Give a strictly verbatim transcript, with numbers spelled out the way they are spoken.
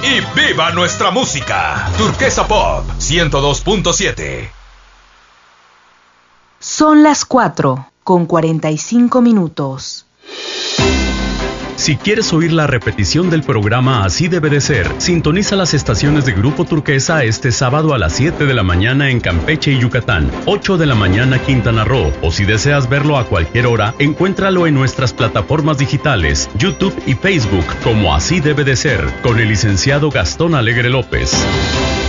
y viva nuestra música. Turquesa Pop ciento dos punto siete. Son las cuatro con cuarenta y cinco minutos. Si quieres oír la repetición del programa Así Debe de Ser, sintoniza las estaciones de Grupo Turquesa este sábado a las siete de la mañana en Campeche y Yucatán, ocho de la mañana Quintana Roo, o si deseas verlo a cualquier hora, encuéntralo en nuestras plataformas digitales, YouTube y Facebook como Así Debe de Ser, con el licenciado Gastón Alegre López.